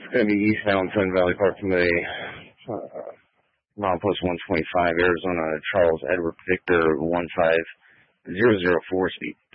going to be eastbound Sun Valley Parkway, milepost 125, Arizona, Charles Edward Victor 15004 speed.